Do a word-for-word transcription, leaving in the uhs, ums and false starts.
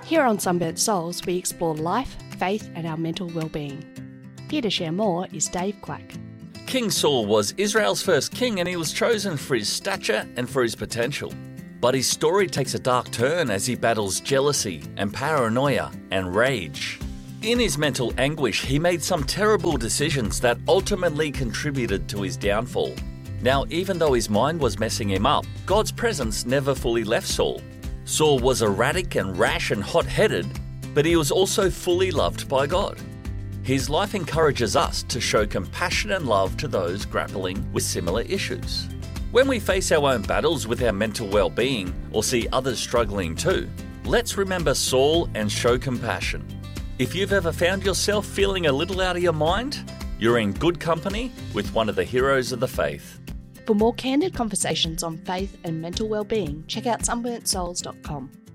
Here on Sunburnt Souls, we explore life, faith, and our mental well-being. Here to share more is Dave Quack. King Saul was Israel's first king, and he was chosen for his stature and for his potential. But his story takes a dark turn as he battles jealousy and paranoia and rage. In his mental anguish, he made some terrible decisions that ultimately contributed to his downfall. Now, even though his mind was messing him up, God's presence never fully left Saul. Saul was erratic and rash and hot-headed, but he was also fully loved by God. His life encourages us to show compassion and love to those grappling with similar issues. When we face our own battles with our mental well-being or see others struggling too, let's remember Saul and show compassion. If you've ever found yourself feeling a little out of your mind, you're in good company with one of the heroes of the faith. For more candid conversations on faith and mental well-being, check out sunburnt souls dot com.